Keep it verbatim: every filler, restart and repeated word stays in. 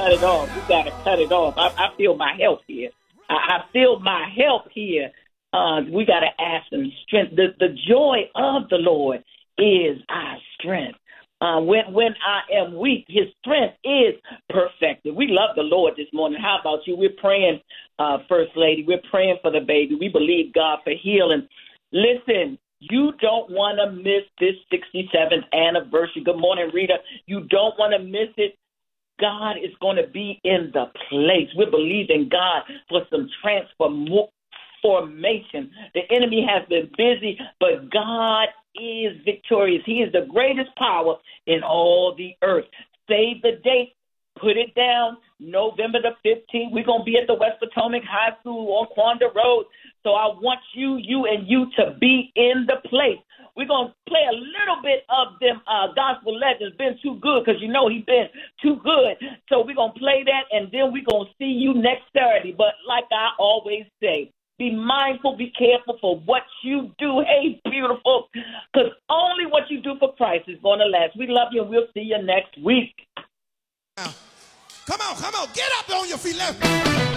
cut it off. We got to cut it off. I, I feel my help here. I, I feel my help here. Uh, we got to ask Him strength. The, the joy of the Lord is our strength. Uh, when when I am weak, His strength is perfected. We love the Lord this morning. How about you? We're praying, uh, First Lady. We're praying for the baby. We believe God for healing. Listen, you don't want to miss this sixty-seventh anniversary. Good morning, Rita. You don't want to miss it. God is going to be in the place. We're believing God for some transformation. The enemy has been busy, but God is victorious. He is the greatest power in all the earth. Save the date. Put it down. November the fifteenth. We're going to be at the West Potomac High School on Quanda Road. So I want you, you, and you to be in the place. We're going to play a little bit of them uh, gospel legends. Been too good because you know he's been too good. So we're going to play that, and then we're going to see you next Saturday. But like I always say, be mindful, be careful for what you do. Hey, beautiful, because only what you do for Christ is going to last. We love you, and we'll see you next week. Come on, come on, get up on your feet. Let's